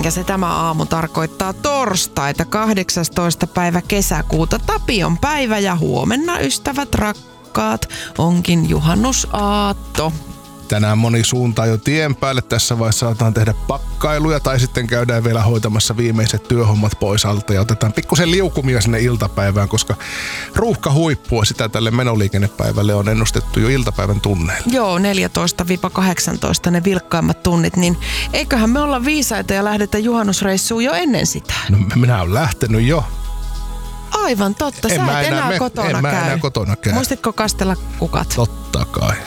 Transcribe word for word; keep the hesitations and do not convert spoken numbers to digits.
Ja se tämä aamu tarkoittaa torstaita kahdeksastoista päivä kesäkuuta. Tapion päivä ja huomenna, ystävät rakkaat, onkin juhannusaatto. Tänään moni suuntaa jo tien päälle. Tässä vaiheessa saataan tehdä pakkailuja tai sitten käydään vielä hoitamassa viimeiset työhommat pois alta ja otetaan pikkusen liukumia sinne iltapäivään, koska ruuhka huippua sitä tälle menoliikennepäivälle on ennustettu jo iltapäivän tunneilla. Joo, neljätoista kahdeksantoista ne vilkkaimmat tunnit, niin eiköhän me olla viisaita ja lähdetä juhannusreissuun jo ennen sitä. No minä olen lähtenyt jo. Aivan totta, en sä et enää, enää me, kotona en käy. Enää kotona käy. Muistitko kastella kukat? Totta kai.